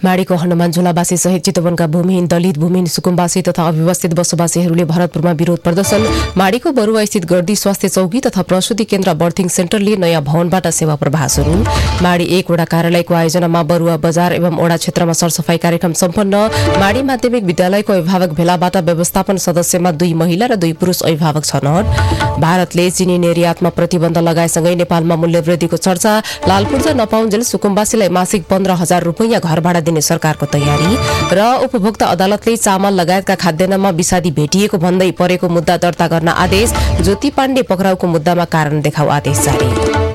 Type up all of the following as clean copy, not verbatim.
माडीको हनुमान झोलावासी सहित चितवनका भूमिहीन दलित भूमिहीन सुकुम्बासी तथा अव्यवस्थित बसोबासीहरूले भरतपुरमा विरोध प्रदर्शन। माडीको बरुवा स्थित गर्दी स्वास्थ्य चौकी तथा प्रसुति केन्द्र बर्थिङ सेन्टरले नयाँ भवनबाट सेवा प्रवाह सुरु। माडी 1 वडा कार्यालयको आयोजनामा बरुवा बजार एवं वडा क्षेत्रमा सरसफाई कार्यक्रम सम्पन्न। माडी माध्यमिक विद्यालयको अभिभावक भेलाबाट व्यवस्थापन सदस्यमा 2 महिला र 2 पुरुष अभिभावक छनौट। भारतले चिनी निर्यातमा प्रतिबन्ध लगाएसँगै नेपालमा मूल्यवृद्धिको चर्चा। लालपूर्जा नपाउन्जेल सुकुम्बासीलाई मासिक 15,000 रुपैयाँ घर भाडा दिने सरकारको तयारी। र उपभोक्ता अदालतले चामल लगायतका खाद्यान्नमा विषादी भेटिएको भन्दै परेको मुद्दा दर्ता गर्न आदेश। ज्योति पाण्डे पक्राउको मुद्दामा कारण देखाउ आदेश जारी।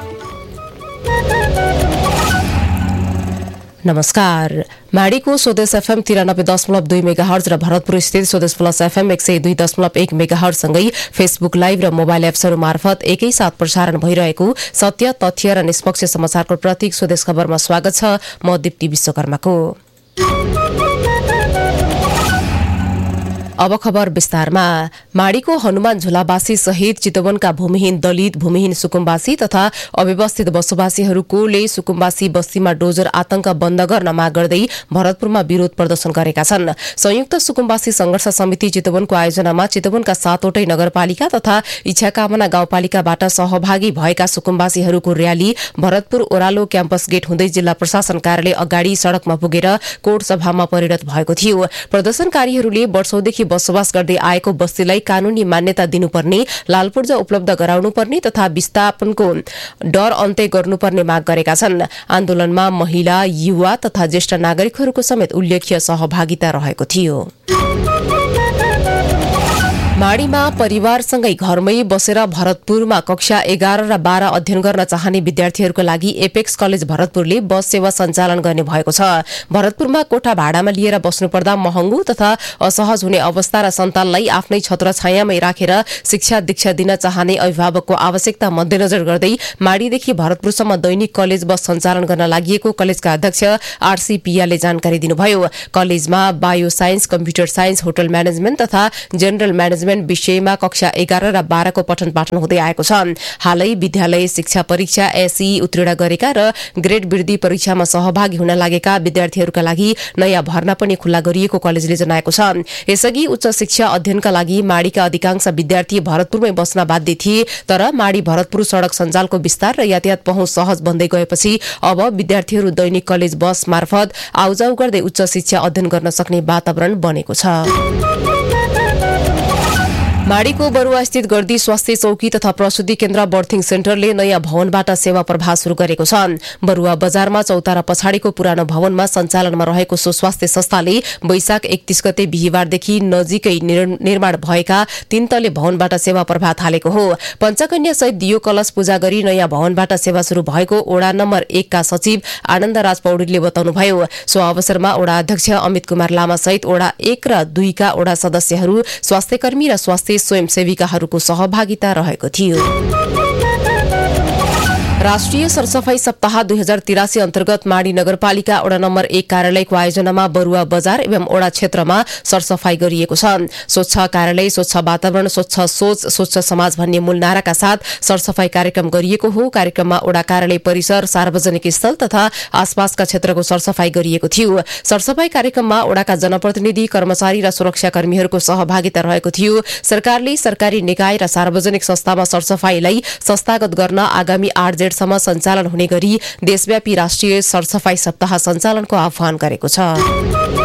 नमस्कार। माडीको स्वदेश एफएम 93.2 मेगाहर्ज र भरतपुर स्थित स्वदेश प्लस एफएम 102.1 मेगाहर्ज सँगै फेसबुक लाइभ र मोबाइल एप्सहरू मार्फत एकैसाथ प्रसारण भइरहेको सत्य तथ्य र निष्पक्ष समाचारको प्रतीक स्वदेश खबरमा स्वागत छ। म दीप्ति विश्वकर्माको। अब खबर विस्तारमा। माडीको हनुमान झोलावासी सहित चितवनका भूमिहीन दलित भूमिहीन सुकुम्बासी तथा अव्यवस्थित बसोबासीहरूले सुकुम्बासी बस्तीमा डोजर आतंक बन्द गर्न माग गर्दै भरतपुरमा विरोध प्रदर्शन गरेका छन्। संयुक्त सुकुम्बासी संघर्ष समिति चितवनको आयोजनामा चितवनका 7वटै नगरपालिका तथा इच्छाकामना गाउँपालिकाबाट सहभागी भएका सुकुम्बासीहरूको र्याली भरतपुर ओरालो क्याम्पस गेट हुँदै जिल्ला प्रशासन कार्यालय अगाडि सड़कमा पुगेर कोर्ट सभामा परिणत भएको थियो। प्रदर्शनकारीहरूले वर्षौंदेखि बसोबास गर्दै आएको बस्तीलाई कानूनी मान्यता दिनुपर्ने, लालपूर्जा उपलब्ध गराउनुपर्ने तथा विस्थापनको डर अन्त्य गर्नुपर्ने माग गरेका छन्। आन्दोलनमा महिला, युवा तथा ज्येष्ठ नागरिकहरूको समेत उल्लेख्य सहभागिता रहेको थियो। माडीमा परिवारसँगै घरमै बसेर भरतपुरमा कक्षा 11 र 12 अध्ययन गर्न चाहने विद्यार्थीहरूको लागि एपेक्स कलेज भरतपुरले बस सेवा सञ्चालन गर्ने भएको छ। भरतपुरमा कोठा भाडामा लिएर बस्नुपर्दा महँगो तथा असहज हुने अवस्था र सन्तानलाई आफ्नै छत्रछायामै राखेर शिक्षा दीक्षा दिन चाहने अभिभावकको आवश्यकता मध्यनजर गर्दै माडीदेखि भरतपुरसम्म दैनिक कलेज बस सञ्चालन गर्न लागि कलेजका अध्यक्ष आरसी पियाले जानकारी दिनुभयो। कलेजमा bio science, computer science, hotel management तथा जेनरल म्यानेजमेन्ट विषयमा कक्षा 11 र 12 को पठन पाठन हुँदै आएको छ। हालै विद्यालय शिक्षा परीक्षा एसई उत्तीर्ण गरेका र ग्रेड वृद्धि परीक्षामा सहभागी हुन लागेका विद्यार्थीहरूका लागि नयाँ भर्ना पनि खुल्ला गरिएको कलेजले जनाएको छ। यसअघि उच्च शिक्षा अध्ययनका लागि माडीका अधिकांश विद्यार्थी भरतपुरमै बस्न बाध्य थिए, तर माडी भरतपुर सड़क सञ्जालको विस्तार र यातायात पहुँच सहज बन्दै गएपछि अब विद्यार्थीहरू दैनिक कलेज बस मार्फत आउजाउ गर्दै उच्च शिक्षा अध्ययन गर्न सक्ने वातावरण बनेको छ। माडीको बरुवा स्थित गर्दी स्वास्थ्य चौकी तथा प्रसुति केन्द्र बर्थिङ सेन्टरले नयाँ भवनबाट सेवा प्रवाह शुरू गरेको छ। बरुवा बजारमा चौतारा पछाडिको पुरानो भवनमा सञ्चालनमा रहेको सो स्वास्थ्य संस्थाले वैशाख 31 गते बिहीबारदेखि नजिकै निर्माण भएका 3 तले भवनबाट सेवा प्रवाह थालेको हो। पञ्चकन्या सहित दियो कलश पूजा गरी नयाँ भवनबाट सेवा शुरू भएको ओडा नम्बर 1 का सचिव आनन्दराज पौडेलले बताउनुभयो। सो अवसरमा ओडा अध्यक्ष अमित कुमार लामा सहित ओडा 1 र 2 का ओडा सदस्यहरू, स्वास्थ्यकर्मी र स्वास्थ्य स्वयंसेविकाहरूको सहभागिता रहेको थियो। राष्ट्रिय सरसफाई सप्ताह 2083 अन्तर्गत माडी नगरपालिका ओडा नम्बर 1 कार्यालयको आयोजनामा बरुवा बजार एवं ओडा क्षेत्रमा सरसफाई गरिएको छ। स्वच्छ कार्यालय, स्वच्छ वातावरण, स्वच्छ सोच, स्वच्छ समाज भन्ने मूल नाराका साथ सरसफाई कार्यक्रम गरिएको हो। कार्यक्रममा ओडा कार्यालय परिसर, सार्वजनिक स्थल तथा आसपासका क्षेत्रको सरसफाई गरिएको थियो। सरसफाई कार्यक्रममा ओडाका जनप्रतिनिधि, कर्मचारी र सुरक्षाकर्मीहरूको सहभागिता रहेको थियो। सरकारले सरकारी निकाय र सार्वजनिक संस्थामा सरसफाईलाई संस्थागत गर्न आगामी 8 सम्म सञ्चालन हुने गरी देशव्यापी राष्ट्रिय सरसफाई सप्ताह सञ्चालनको आह्वान गरेको छ।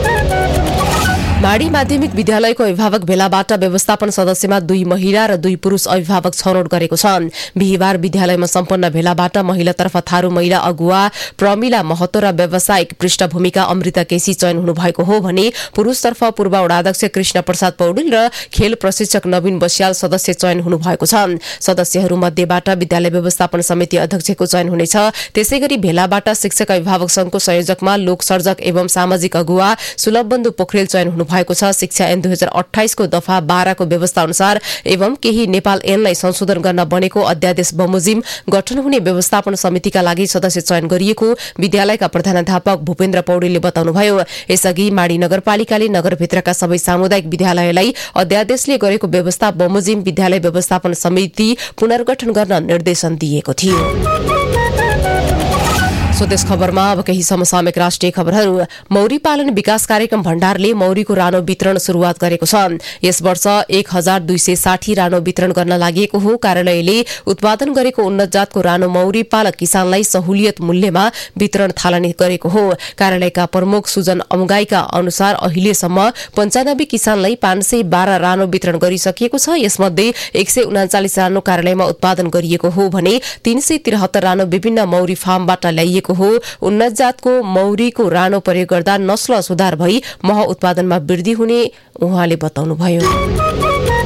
माडी माध्यमिक विद्यालयको अभिभावक भेलाबाट व्यवस्थापन सदस्यमा 2 महिला र 2 पुरुष अभिभावक छनौट गरेको छ। बिहीबार विद्यालयमा सम्पन्न भेलाबाट महिलातर्फ थारू महिला अगुवा प्रमिला महतो र व्यावसायिक पृष्ठभूमिका अमृता केसी चयन हुनुभएको हो भने पुरुषतर्फ पूर्व वडाध्यक्ष कृष्ण प्रसाद पौडेल र खेल प्रशिक्षक नवीन बस्याल सदस्य चयन हुनुभएको छ। सदस्यहरू मध्येबाट विद्यालय व्यवस्थापन समिति अध्यक्षको चयन हुनेछ। त्यसैगरी भेलाबाट शिक्षक अभिभावक संघको संयोजकमा लोकसर्जक एवं सामाजिक अगुवा सुलभबन्धु पोखरेल चयन हुनुभएको छ। शिक्षा ऐन 2028 को दफा 12 को व्यवस्था अनुसार एवं केही नेपाल ऐनलाई संशोधन गर्न बनेको अध्यादेश बमोजिम गठन हुने व्यवस्थापन समितिका लागि सदस्य चयन गरिएको विद्यालयका प्रधानाध्यापक भूपेन्द्र पौडेलले बताउनुभयो। यसअघि माडी नगरपालिकाले नगरभित्रका सबै सामुदायिक विद्यालयलाई अध्यादेशले गरेको व्यवस्था बमोजिम विद्यालय व्यवस्थापन समिति पुनर्गठन गर्न निर्देशन दिएको थियो। स्वदेश खबरमा अब केही समसामयिक राष्ट्रिय खबरहरू। मौरी पालन विकास कार्यक्रम भण्डारले मौरीको रानो वितरण शुरूआत गरेको छ। यस वर्ष 1260 रानो वितरण गर्न लागेको हो। कार्यालयले उत्पादन गरेको उन्नत जातको रानो मौरी पालक किसानलाई सहुलियत मूल्यमा वितरण थालनी गरेको हो। कार्यालयका प्रमुख सुजन अमुगाईका अनुसार अहिलेसम्म 95 किसानलाई 512 रानो वितरण गरिसकिएको छ। यसमध्ये 139 रानो कार्यालयमा उत्पादन गरिएको हो भने 373 रानो विभिन्न मौरी फार्मबाट ल्याइएको हो। उन्नत जातको मौरीको रानो प्रयोग गर्दा नस्ल सुधार भई मह उत्पादनमा वृद्धि हुने उहाँले बताउनुभयो।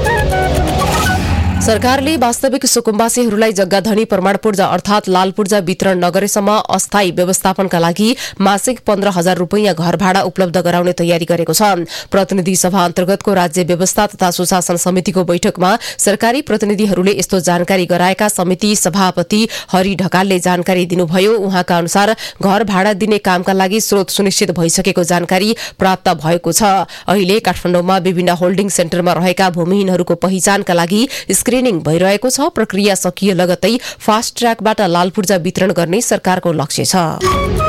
सरकारले वास्तविक सुकुम्बासीहरूलाई जग्गाधनी प्रमाण पूर्जा अर्थात लाल पूर्जा वितरण नगरेसम्म अस्थायी व्यवस्थापनका लागि मासिक 15,000 रुपैयाँ घर भाडा उपलब्ध गराउने तयारी गरेको छ। प्रतिनिधि सभा अन्तर्गतको राज्य व्यवस्था तथा सुशासन समितिको बैठकमा सरकारी प्रतिनिधिहरूले यस्तो जानकारी गराएका समिति सभापति हरि ढकालले जानकारी दिनुभयो। उहाँका अनुसार घर भाडा दिने कामका लागि स्रोत सुनिश्चित भइसकेको जानकारी प्राप्त भएको छ। अहिले काठमाडौँमा विभिन्न होल्डिङ सेन्टरमा रहेका भूमिहीनहरूको पहिचानका लागि स्क्रिनिङ भइरहेको छ। प्रक्रिया सकिए लगतै फास्ट ट्र्याकबाट लाल पूर्जा वितरण गर्ने सरकारको लक्ष्य छ।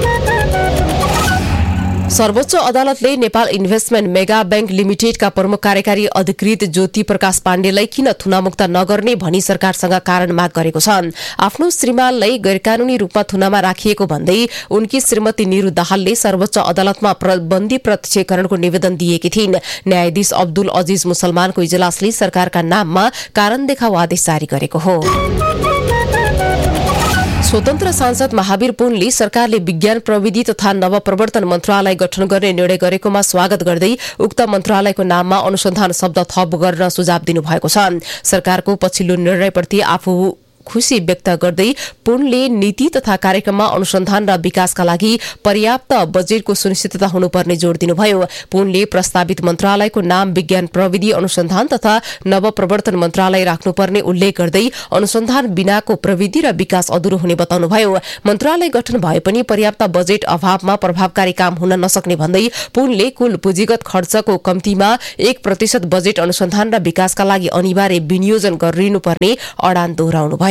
सर्वोच्च अदालतले नेपाल इन्भेस्टमेन्ट मेगा बैंक लिमिटेडका प्रमुख कार्यकारी अधिकृत ज्योति प्रकाश पाण्डेलाई किन थुनामुक्त नगर्ने भनी सरकारसँग कारण माग गरेको छ। आफ्नो श्रीमानलाई गैरकानूनी रूपमा थुनामा राखिएको भन्दै उनकी श्रीमती निरु दाहालले सर्वोच्च अदालतमा बन्दी प्रत्यक्षीकरणको निवेदन दिएकी थिइन्। न्यायाधीश अब्दुल अजिज मुसलमानको इजलासले सरकारका नाममा कारण देखाउ आदेश जारी गरेको हो। स्वतन्त्र सांसद महावीर पुनले सरकारले विज्ञान प्रविधि तथा नवप्रवर्तन मन्त्रालय गठन गर्ने निर्णय गरेकोमा स्वागत गर्दै उक्त मन्त्रालयको नाममा अनुसन्धान शब्द थप गर्न सुझाव दिनुभएको छ। सरकारको पछिल्लो निर्णयप्रति आफू खुशी व्यक्त गर्दै पुनले नीति तथा कार्यक्रममा अनुसन्धान र विकासका लागि पर्याप्त बजेटको सुनिश्चितता हुनुपर्ने जोड़ दिनुभयो। पुनले प्रस्तावित मन्त्रालयको नाम विज्ञान प्रविधि अनुसन्धान तथा नवप्रवर्तन मन्त्रालय राख्नुपर्ने उल्लेख गर्दै अनुसन्धान बिनाको प्रविधि र विकास अधुरो हुने बताउनुभयो। मन्त्रालय गठन भए पनि पर्याप्त बजेट अभावमा प्रभावकारी काम हुन नसक्ने भन्दै पुनले कुल पुँजीगत खर्चको कम्तीमा 1% बजेट अनुसन्धान र विकासका लागि अनिवार्य विनियोजन गरिनुपर्ने अडान दोहोऱ्याउनुभयो।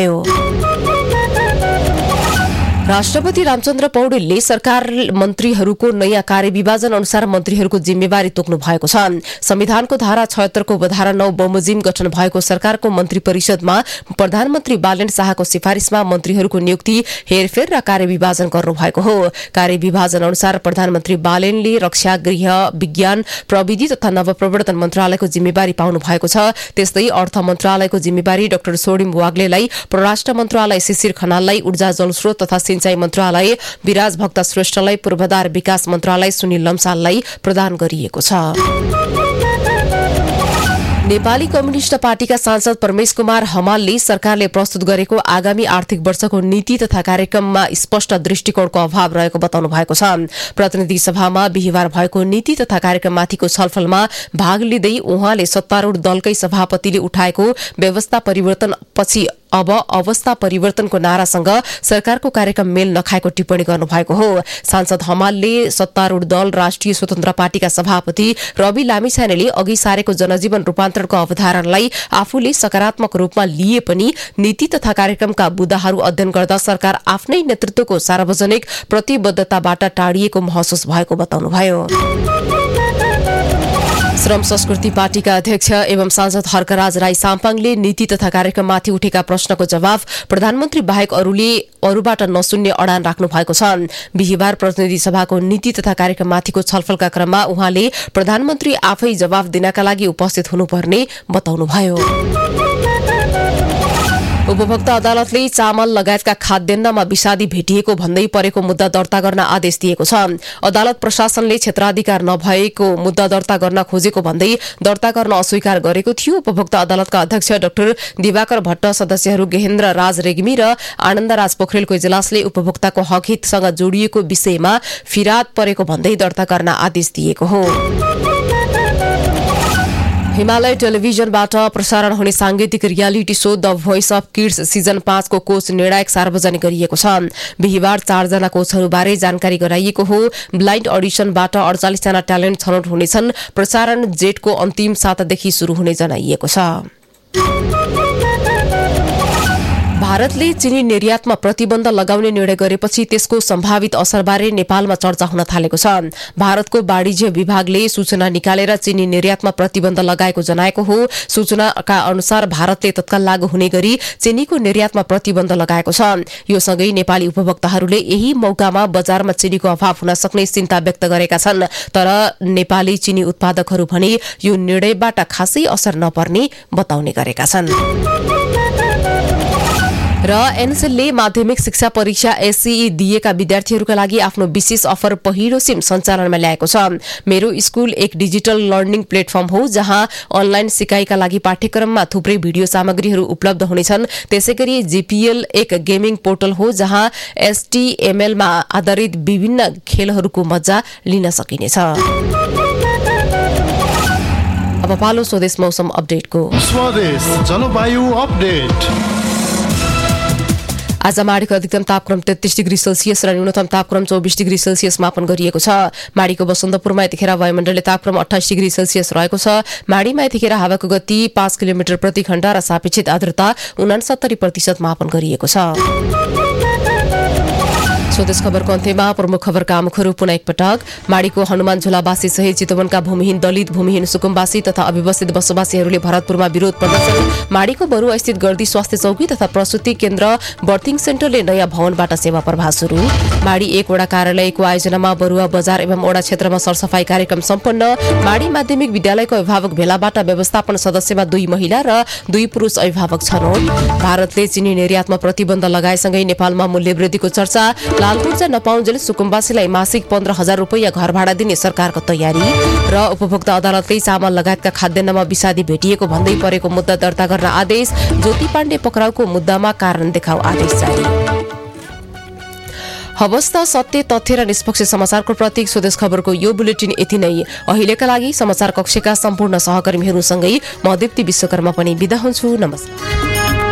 राष्ट्रपति रामचन्द्र पौडेलले सरकार मन्त्रीहरूको नयाँ कार्यविभाजन अनुसार मन्त्रीहरूको जिम्मेवारी तोक्नु भएको छ। संविधानको धारा 76 को धारा 9 बमोजिम गठन भएको सरकारको मन्त्री परिषदमा प्रधानमन्त्री बालेन शाहको सिफारिशमा मन्त्रीहरूको नियुक्ति हेरफेर र कार्यविभाजन गर्नु भएको हो। कार्यविभाजन अनुसार प्रधानमन्त्री बालेनले रक्षा, गृह, विज्ञान प्रविधि तथा नवप्रवर्तन मन्त्रालयको जिम्मेवारी पाउनु भएको छ। त्यस्तै अर्थ मन्त्रालयको जिम्मेवारी डाक्टर सोडिम वाग्लेलाई, परराष्ट्र मन्त्रालय शिशिर खनाललाई, ऊर्जा जलस्रोत तथा सिंचाई मन्त्रालय विराज भक्त श्रेष्ठलाई, पूर्वाधार विकास मन्त्रालय सुनिल लम्साललाई प्रदान गरिएको छ। नेपाली कम्युनिष्ट पार्टीका सांसद परमेश कुमार हमालले सरकारले प्रस्तुत गरेको आगामी आर्थिक वर्षको नीति तथा कार्यक्रममा स्पष्ट दृष्टिकोणको अभाव रहेको बताउनु भएको छ। प्रतिनिधि सभामा बिहिबार भएको नीति तथा कार्यक्रममाथिको छलफलमा भाग लिँदै उहाँले सत्तारूढ दलकै सभापतिले उठाएको व्यवस्था परिवर्तन पछि अब अवस्था परिवर्तनको नारासँग सरकारको कार्यक्रम मेल नखाएको टिप्पणी गर्नुभएको हो। सांसद हमालले सत्तारूढ दल राष्ट्रिय स्वतन्त्र पार्टीका सभापति रवि लामिछानेले अघि सारेको जनजीवन रूपान्तरणको अवधारणालाई आफूले सकारात्मक रूपमा लिए पनि नीति तथा कार्यक्रमका बुँदाहरू अध्ययन गर्दा सरकार आफ्नै नेतृत्वको सार्वजनिक प्रतिबद्धताबाट टाढिएको महसुस भएको बताउनुभयो। श्रम संस्कृति पार्टीका अध्यक्ष एवं सांसद हर्कराज राई साम्पाङले नीति तथा कार्यक्रममाथि उठेका प्रश्नको जवाब प्रधानमन्त्री बाहेक अरूबाट नसुन्ने अडान राख्नु भएको छ। बिहिबार प्रतिनिधि सभाको नीति तथा कार्यक्रममाथिको छलफलका क्रममा उहाँले प्रधानमन्त्री आफै जवाब दिनका लागि उपस्थित हुनुपर्ने बताउनुभयो। उपभोक्ता अदालतले चामल लगायतका खाद्यान्नमा विषादी भेटिएको भन्दै परेको मुद्दा दर्ता गर्न आदेश दिएको छ। अदालत प्रशासनले क्षेत्राधिकार नभएको मुद्दा दर्ता गर्न खोजेको भन्दै दर्ता गर्न अस्वीकार गरेको थियो। उपभोक्ता अदालतका अध्यक्ष डाक्टर दिवाकर भट्ट, सदस्यहरू गेहेन्द्र राज रेग्मी र आनन्दराज पोखरेलको इजलासले उपभोक्ताको हक हितसँग जोडिएको विषयमा फिराद परेको भन्दै दर्ता गर्न आदेश दिएको हो। हिमालय टेलिभिजनबाट प्रसारण हुने सांगीतिक reality show the voice of kids season 5 को कोच निर्णायक सार्वजनिक गरिएको छ। बिहिबार 4 जना कोचहरूबारे जानकारी गराइएको हो। ब्लाइन्ड अडिसनबाट 48 जना ट्यालेन्ट छनौट हुनेछन्। प्रसारण जेठको अन्तिम सातादेखि शुरू हुने जनाइएको छ। भारतले चिनी निर्यातमा प्रतिबन्ध लगाउने निर्णय गरेपछि त्यसको सम्भावित असरबारे नेपालमा चर्चा हुन थालेको छ। भारतको वाणिज्य विभागले सूचना निकालेर चिनी निर्यातमा प्रतिबन्ध लगाएको जनाएको हो। सूचनाका अनुसार भारतले तत्काल लागू हुने गरी चिनीको निर्यातमा प्रतिबन्ध लगाएको छ। यो सँगै नेपाली उपभोक्ताहरूले यही मौकामा बजारमा चिनीको अभाव हुन सक्ने चिन्ता व्यक्त गरेका छन्। तर नेपाली चिनी उत्पादकहरू भने यो निर्णयबाट खासै असर नपर्ने बताउने गरेका छन्। र एनएसएलले माध्यमिक शिक्षा परीक्षा एससीई दिएका विद्यार्थीहरूका लागि आफ्नो विशेष अफर पहिलो सिम सञ्चालनमा ल्याएको छ। मेरो स्कुल एक डिजिटल लर्निङ प्लेटफर्म हो जहाँ अनलाइन सिकाइका लागि पाठ्यक्रममा थुप्रै भिडियो सामग्रीहरू उपलब्ध हुनेछन्। त्यसैगरी जीपीएल एक गेमिङ पोर्टल हो जहाँ एचटीएमएलमा आधारित विभिन्न खेलहरूको मजा लिन सकिनेछ। अब पालो स्वदेश मौसम अपडेटको। स्वदेश जलवायु अपडेट। आज माडीको अधिकतम तापक्रम 33 डिग्री सेल्सियस र न्यूनतम तापक्रम 24 डिग्री सेल्सियस मापन गरिएको छ। माडीको बसन्तपुरमा यतिखेर वायुमण्डलीय तापक्रम 28 डिग्री सेल्सियस रहेको छ। माडीमा यतिखेर हावाको गति 5 किलोमिटर प्रति घण्टा र सापेक्षिक आर्द्रता 69% मापन गरिएको छ। स्वदेश खबरको अन्त्यमा प्रमुख खबरका आमुखहरू पुनः एकपटक। माडीको हनुमान झोलावासी सहित चितवनका भूमिहीन दलित, भूमिहीन सुकुम्बासी तथा अव्यवस्थित बसोबासीहरूले भरतपुरमा विरोध प्रदर्शन। माडीको बरुवा स्थित गर्दी स्वास्थ्य चौकी तथा प्रसुति केन्द्र बर्थिङ सेन्टरले नयाँ भवनबाट सेवा प्रवाह सुरु। माडी 1 वडा कार्यालयको आयोजनामा बरुवा बजार एवं वडा क्षेत्रमा सरसफाई कार्यक्रम सम्पन्न। माडी माध्यमिक विद्यालयको अभिभावक भेलाबाट व्यवस्थापन सदस्यमा 2 महिला र 2 पुरुष अभिभावक छनौट। भारतले चिनी निर्यातमा प्रतिबन्ध लगाएसँगै नेपालमा मूल्यवृद्धिको चर्चा। लाल ऊर्जा नपाउन्जेल सुकुम्बासीलाई मासिक 15,000 रुपैयाँ घर भाडा दिने सरकारको तयारी। र उपभोक्ता अदालतले चामल लगायतका खाद्यान्नमा विषादी भेटिएको भन्दै परेको मुद्दा दर्ता गर्न आदेश। ज्योति पाण्डे पक्राउको मुद्दामा कारण देखाउ आदेश जारी। हवस् त, सत्य, तथ्य र निष्पक्ष समाचारको प्रतीक स्वदेश खबरको यो बुलेटिन यति नै। अहिलेका लागि समाचार कक्षका सम्पूर्ण सहकर्मीहरूसँगै म दीप्ति विश्वकर्मा पनि बिदा हुन्छु। नमस्कार।